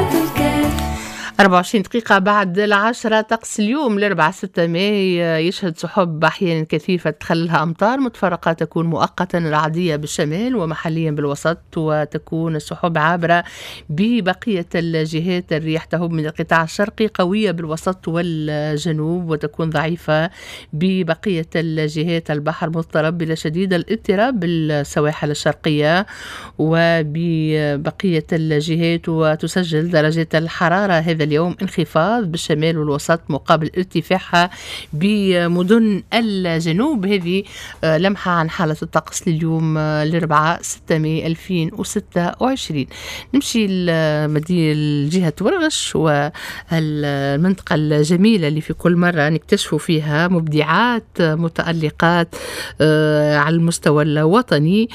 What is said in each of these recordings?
24 دقيقة بعد 10 طقس اليوم الأربعاء 6 ماي يشهد سحب أحيانا كثيفة تخللها أمطار متفرقة تكون مؤقتا رعدية بالشمال ومحليا بالوسط، وتكون السحب عابرة ببقية الجهات. الرياح تهب من القطاع الشرقي قوية بالوسط والجنوب وتكون ضعيفة ببقية الجهات. البحر مضطرب إلى شديد الاضطراب بالسواحل الشرقية وببقية الجهات، وتسجل درجة الحرارة هذا اليوم انخفاض بالشمال والوسط مقابل ارتفاعها بمدن الجنوب. هذه لمحة عن حالة الطقس لليوم الأربعاء 6 ماي 2026. نمشي لجهة ورغش والمنطقة الجميلة اللي في كل مرة نكتشفوا فيها مبدعات متألقات على المستوى الوطني.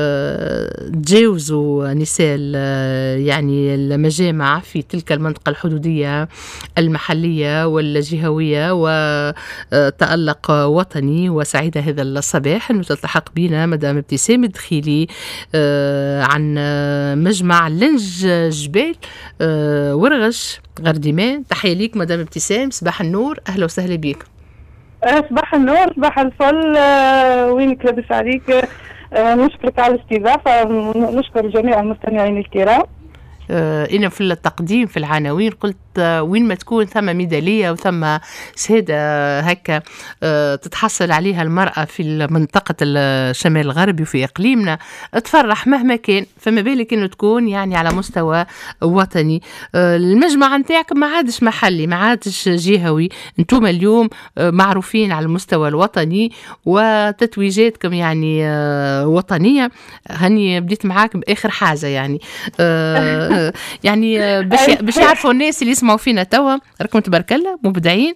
تجاوزوا نساء يعني المجامع في تلك المنطقة الحدودية المحلية والجهوية وتألق وطني. وسعيدة هذا الصباح أنه تلتحق بنا مدام ابتسام الدخيلي عن مجمع لنج جبال ورغش غردمان. تحية ليك مدام ابتسام، صباح النور، أهلا وسهلا بك. صباح النور، صباح الفل، وينك لاباس عليك؟ نشكرك على الاستضافة، نشكر جميع المستمعين الكرام. إنا في التقديم في العناوين قلت وين ما تكون ثم ميدالية وثم شهادة هكا تتحصل عليها المرأة في منطقة الشمال الغربي وفي إقليمنا تفرح مهما كان، فما بالك إنه تكون يعني على مستوى وطني. المجمع نتاعك ما عادش محلي، ما عادش جهوي، انتم اليوم معروفين على المستوى الوطني وتتويجاتكم يعني وطنية. هني بديت معاك بآخر حاجة يعني يعني باش يعرفوا الناس اللي يسمعوا فينا توا راكم تبارك الله مبدعين،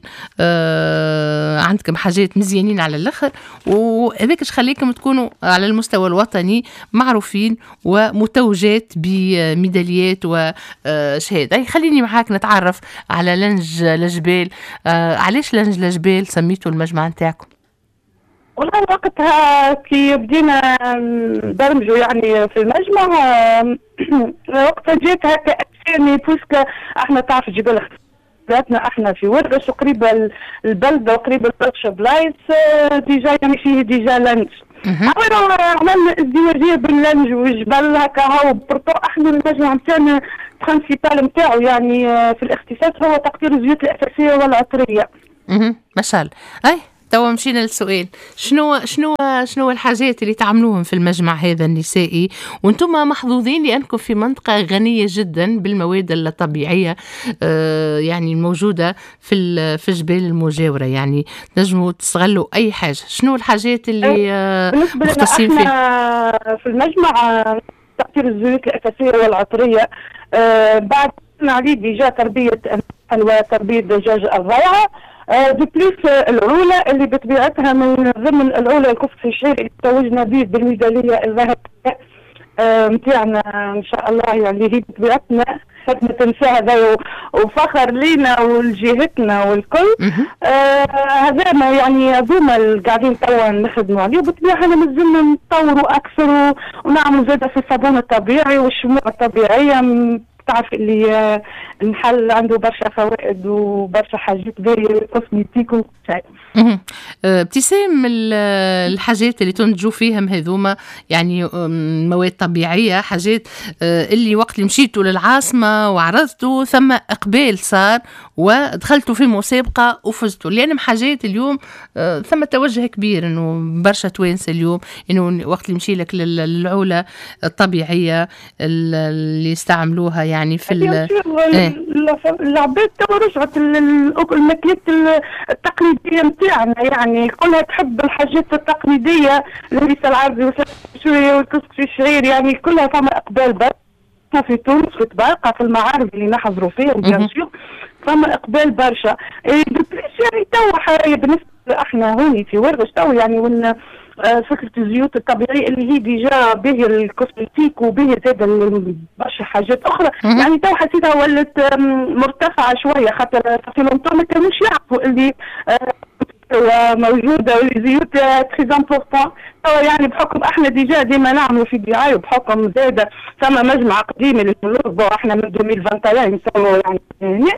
عندكم حاجات مزيانين على الاخر، وهذاك اش خليكم تكونوا على المستوى الوطني معروفين ومتوجات بميداليات وشهاده. خليني معاك نتعرف على لنج لجبال. علاش لنج لجبال سميتوا المجمع نتاعكم؟ والله وقتها كي بدينا ندرجوا يعني في المجمع وقتها جيت هكا يعني بوسكا احنا تعرف جبال ذاتنا احنا في ورغش وقريبه البلده وقريبه برشا بلايص ديجا يعني فيه ديجا لنج. عملنا ازدواجيه بين لنج والجبل هكا هاو برطو. احنا المجمع نتاعنا برانسيبال نتاعو يعني في الاختصاص هو تقطير الزيوت الاساسيه والعطريه. ما شاء الله. اي توا مشينا للسؤال، شنو الحاجات اللي تعملوهم في المجمع هذا النسائي وانتم محظوظين لانكم في منطقه غنيه جدا بالمواد الطبيعيه يعني الموجوده في الجبال المجاوره، يعني تنجموا تستغلوا اي حاجه. شنو الحاجات اللي مختصين فيها في المجمع؟ تأثير الزيوت الاساسيه والعطريه، بعد عليه ديجا تربيه وتربيه دجاج الروعه، دي بليس العولة اللي بطبيعتها من ضمن العولة الكفر الشعير اللي توجنا به بالميدالية الذهبية متاعنا ان شاء الله، يعني هي بطبيعتنا خدمة تنسى هذا وفخر لينا ولجهتنا والكل. هذا ما يعني هذوما اللي قاعدين توا نخدموا عليه، وبالطبيعة احنا مازلنا نطوروا اكثر ونعملوا زادة في الصابون الطبيعي والشموع الطبيعية. تعرف اللي المحل عنده برشا فوائد وبرشا حاجات باهية كوسميتيك وشيء. ابتسام، الحاجات اللي تنتجوا فيهم هذوما يعني مواد طبيعية، حاجات اللي وقت اللي مشيتوا للعاصمة وعرضتوا ثم إقبال صار ودخلتوا في مسابقة وفزتوا، لأن حاجات اليوم ثم توجه كبير إنه برشا توانسة اليوم إنه وقت اللي مشي لك للعولة الطبيعية اللي يستعملوها يعني في العباد توا رجعت الماكلات التقليدية متاعنا، يعني كلها تحب الحاجات التقليدية، الهريسة العربي والشوية والكسكسي الشعير، يعني كلها فما إقبال برشا في تونس في تبارقة في المعارض اللي نحضروا فيها وبيانسيور فما إقبال برشا. يعني توا بالنسبة احنا هوني في ورغش توا يعني فكرة الزيوت الطبيعية اللي هي ديجا به الكوسمتيك وبه زاد برشا حاجات أخرى، يعني تو حسيتها ولت مرتفعة شوية، خاطر في لونتون ما كانوش يعرفوا اللي موجودة والزيوت تري امبورطون يعني بحكم احنا ديجا ديما نعملوا في دعايه، وبحكم زاده ثم مجمع قديم للملوك احنا من 2021 نسووا يعني هنا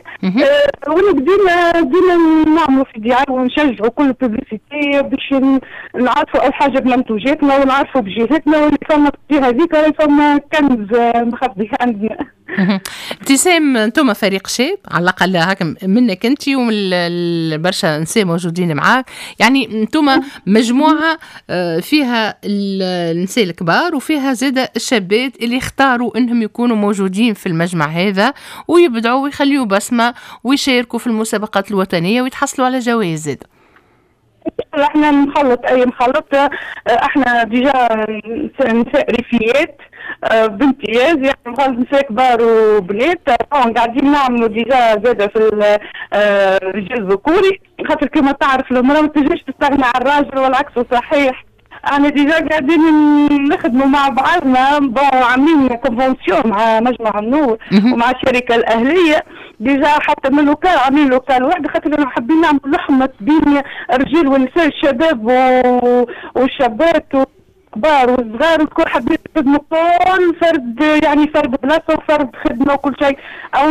ديما نعملوا في دعايه ونشجعوا كل بوبليسيتي باش نعرفوا اول حاجه بمنتوجاتنا ونعرفوا بجهتنا، واللي فما في هذيك فما كنز مخبي عندنا. ابتسام، انتم فريق شاب على الاقل هكا منك انت ومن برشا نساء موجودين معاك، يعني انتم مجموعه فيها النساء الكبار وفيها زاده الشابات اللي اختاروا انهم يكونوا موجودين في المجمع هذا ويبدعوا ويخليوا بصمه ويشاركوا في المسابقات الوطنيه ويتحصلوا على جوائز. احنا مخلط احنا ديجا نساء ريفيات بامتياز، يعني نساء كبار وبنات قاعدين نعملوا ديجا زاده في الرجال الذكوري، خاطر كما تعرف المراه ما تنجمش تستغنى عن الراجل والعكس صحيح. انا ديجا قاعدين نخدموا مع بعضنا، عاملين كونفونسيون مع مجمع النور ومع الشركه الاهليه ديجا، حتى من لوكال عاملين لوكال واحد، خاطر حابين نعملوا لحمه بين الرجال والنساء، الشباب والشابات كبار وصغار، الكل حابين يخدموا كل فرد، يعني فرد بلاصه وفرد خدمه وكل شيء، او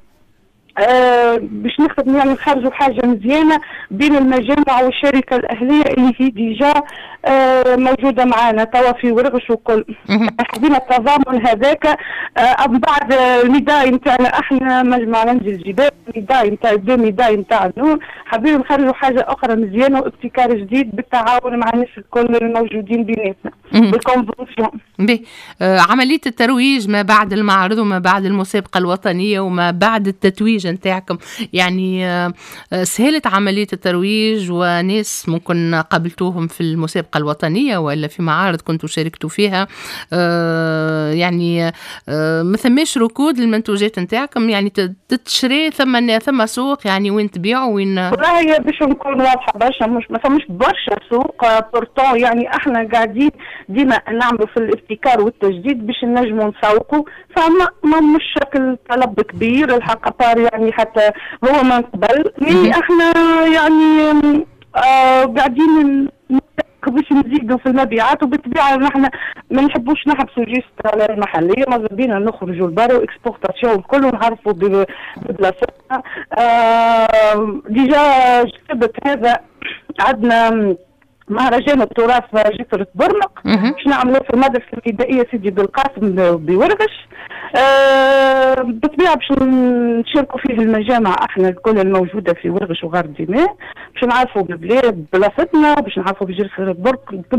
باش نخدم يعني نخرجوا حاجه مزيانه بين المجامع والشركه الاهليه اللي هي ديجا موجوده معنا توا في ورغش وكل. حبينا التضامن هذاك. من بعد الميداي نتاعنا احنا مجمع منزل الجبال، الميداي نتاع الميداي نتاع النور، حبينا نخرجوا حاجه اخرى مزيانه وابتكار جديد بالتعاون مع الناس الكل الموجودين بيناتنا بالكونفونسيون. عمليه الترويج ما بعد المعرض وما بعد المسابقه الوطنيه وما بعد التتويج نتاعكم، يعني سهلت عمليه الترويج وناس ممكن قابلتوهم في المسابقه الوطنيه ولا في معارض كنتوا شاركتوا فيها، يعني ما ثماش ركود للمنتوجات نتاعكم، يعني تتشري ثم سوق يعني وين تبيعوا وين؟ والله باش نكون واضحه برشا، ما فماش برشا سوق بورتون، يعني احنا قاعدين ديما نعملوا في الابتكار والتجديد باش نجموا نسوقوا، فما مش شكل طلب كبير الحق يعني حتى هو من قبل، احنا يعني قاعدين باش نزيدوا في المبيعات، وبالطبيعه نحن ما نحبوش نحبسوا جيست على المحليه، ماذا بينا نخرجوا لبرا واكسبورتاسيون الكل ونعرفوا ببلاصتنا. ديجا جسبت هذا عندنا مهرجان التراث جسر برمق باش نعملوه في المدرسه الابتدائيه سيدي بالقاسم بورغش. بالطبيعه باش نشاركوا فيه المجامع احنا الكل الموجوده في ورغش وغار ديماء، باش نعرفوا بالبلاد بلاصتنا، باش نعرفوا بجسر برمق